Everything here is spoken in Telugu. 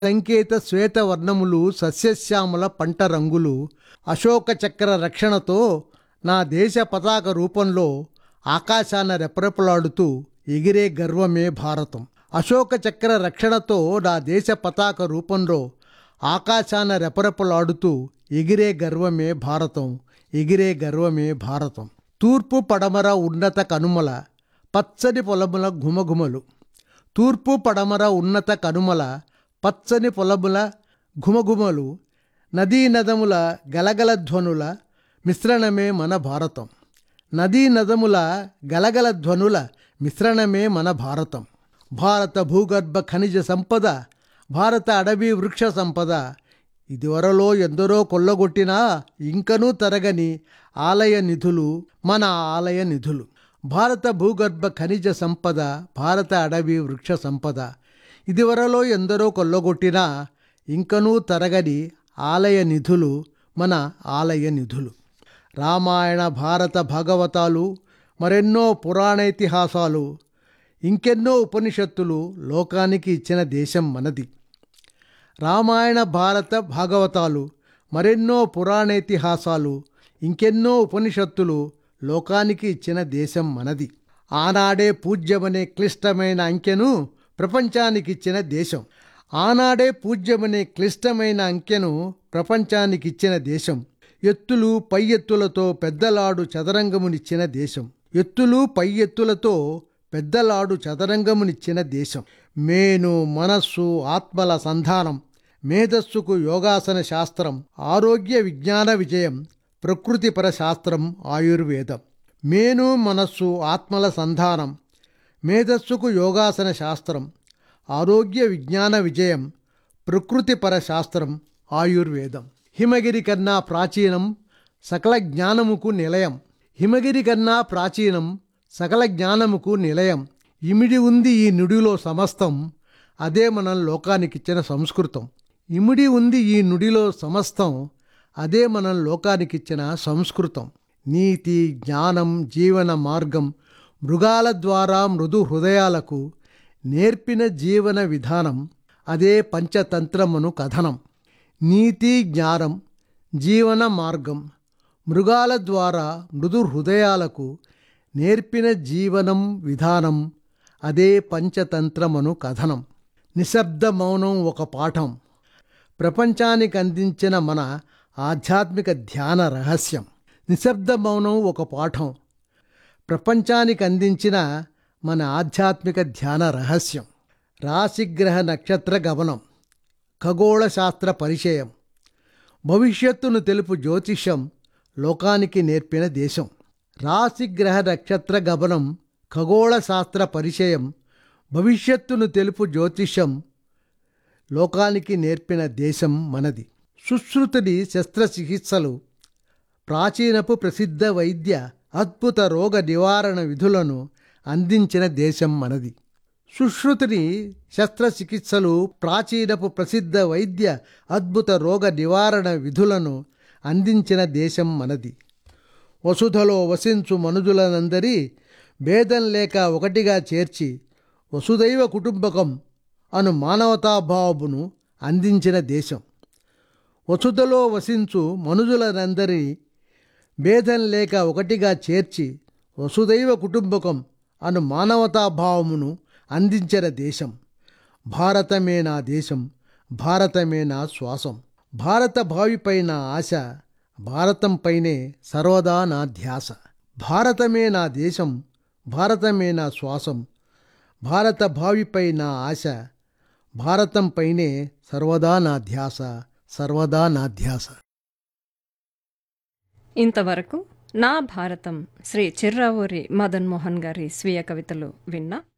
సంకేత శ్వేతవర్ణములు సస్యశ్యామల పంట రంగులు అశోక చక్ర రక్షణతో నా దేశ పతాక రూపంలో ఆకాశాన రెపరెపలాడుతూ ఎగిరే గర్వమే భారతం. అశోక చక్ర రక్షణతో నా దేశ పతాక రూపంలో ఆకాశాన రెపరెపలాడుతూ ఎగిరే గర్వమే భారతం, ఎగిరే గర్వమే భారతం. తూర్పు పడమర ఉన్నత కనుమల పచ్చని పొలముల ఘుమఘుమలు, తూర్పు పడమర ఉన్నత కనుమల పచ్చని పొలముల ఘుమఘుమలు, నదీ నదముల గలగల ధ్వనుల మిశ్రణమే మన భారతం. నదీ నదముల గలగల ధ్వనుల మిశ్రణమే మన భారతం. భారత భూగర్భ ఖనిజ సంపద, భారత అడవి వృక్ష సంపద ఇదివరలో ఎందరో కొల్లగొట్టినా ఇంకనూ తరగని ఆలయ నిధులు మన ఆలయ నిధులు. భారత భూగర్భ ఖనిజ సంపద, భారత అడవి వృక్ష సంపద ఇదివరలో ఎందరో కొల్లగొట్టినా ఇంకనూ తరగని ఆలయ నిధులు మన ఆలయ నిధులు. రామాయణ భారత భాగవతాలు, మరెన్నో పురాణేతిహాసాలు, ఇంకెన్నో ఉపనిషత్తులు లోకానికి ఇచ్చిన దేశం మనది. రామాయణ భారత భాగవతాలు, మరెన్నో పురాణేతిహాసాలు, ఇంకెన్నో ఉపనిషత్తులు లోకానికి ఇచ్చిన దేశం మనది. ఆనాడే పూజ్యమనే క్లిష్టమైన అంకెను ప్రపంచానికిచ్చిన దేశం. ఆనాడే పూజ్యమనే క్లిష్టమైన అంకెను ప్రపంచానికిచ్చిన దేశం. ఎత్తులు పై ఎత్తులతో పెద్దలాడు చదరంగమునిచ్చిన దేశం. ఎత్తులు పై ఎత్తులతో పెద్దలాడు చదరంగమునిచ్చిన దేశం. మేను మనస్సు ఆత్మల సంధానం, మేధస్సుకు యోగాసన శాస్త్రం, ఆరోగ్య విజ్ఞాన విజయం, ప్రకృతిపర శాస్త్రం ఆయుర్వేదం. మేను మనస్సు ఆత్మల సంధానం, మేధస్సుకు యోగాసన శాస్త్రం, ఆరోగ్య విజ్ఞాన విజయం, ప్రకృతిపర శాస్త్రం ఆయుర్వేదం. హిమగిరి కన్నా ప్రాచీనం సకల జ్ఞానముకు నిలయం. హిమగిరి కన్నా ప్రాచీనం సకల జ్ఞానముకు నిలయం. ఇమిడి ఉంది ఈ నుడిలో సమస్తం, అదే మనం లోకానికిచ్చిన సంస్కృతం. ఇమిడి ఉంది ఈ నుడిలో సమస్తం, అదే మనం లోకానికిచ్చిన సంస్కృతం. నీతి జ్ఞానం జీవన మార్గం మృగాల ద్వారా మృదు హృదయాలకు నేర్పిన జీవన విధానం, అదే పంచతంత్రమును కథనం. నీతి జ్ఞానం జీవన మార్గం మృగాల ద్వారా మృదు హృదయాలకు నేర్పిన జీవనం విధానం, అదే పంచతంత్రమును కథనం. నిశ్శబ్ద మౌనం ఒక పాఠం, ప్రపంచానికి అందించిన మన ఆధ్యాత్మిక ధ్యాన రహస్యం. నిశ్శబ్ద మౌనం ఒక పాఠం, ప్రపంచానికి అందించిన మన ఆధ్యాత్మిక ధ్యాన రహస్యం. రాశిగ్రహ నక్షత్ర గమనం, ఖగోళ శాస్త్ర పరిచయం, భవిష్యత్తును తెలుపు జ్యోతిష్యం లోకానికి నేర్పిన దేశం. రాశిగ్రహ నక్షత్ర గమనం, ఖగోళ శాస్త్ర పరిచయం, భవిష్యత్తును తెలుపు జ్యోతిష్యం లోకానికి నేర్పిన దేశం మనది. సుశ్రుతుడి శస్త్రచికిత్సలు, ప్రాచీనపు ప్రసిద్ధ వైద్య అద్భుత రోగ నివారణ విధులను అందించిన దేశం మనది. సుశ్రుతుని శస్త్రచికిత్సలు, ప్రాచీనపు ప్రసిద్ధ వైద్య అద్భుత రోగ నివారణ విధులను అందించిన దేశం మనది. వసుధలో వసించు మనుజులనందరి భేదం లేక ఒకటిగా చేర్చి వసుదైవ కుటుంబకం అను మానవతాభావమును అందించిన దేశం. వసుధలో వసించు మనుజులనందరి భేదం లేక ఒకటిగా చేర్చి వసుదైవ కుటుంబకం అను మానవతాభావమును అందించిన దేశం. భారతమే నా దేశం, భారతమే నా శ్వాసం. భారత భావిపై నా ఆశ, భారతంపైనే సర్వదా నా ధ్యాస. భారతమే నా దేశం, భారతమే నా శ్వాసం. భారత భావిపై నా ఆశ, భారతంపైనే సర్వదా నా ధ్యాస, సర్వదా నా ధ్యాస. ఇంతవరకు నా భారతం శ్రీ చిర్రావూరి మదన్ మోహన్ గారి స్వీయ కవితలు విన్నా.